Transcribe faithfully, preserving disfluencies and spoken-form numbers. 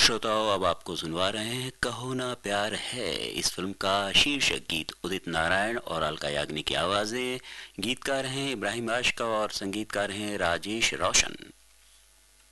श्रोताओं, अब आपको सुनवा रहे हैं कहो ना प्यार है। इस फिल्म का शीर्षक गीत उदित नारायण और अलका याग्निक की आवाज़ें। गीतकार हैं इब्राहिम आशिक़ और संगीतकार हैं राजेश रोशन।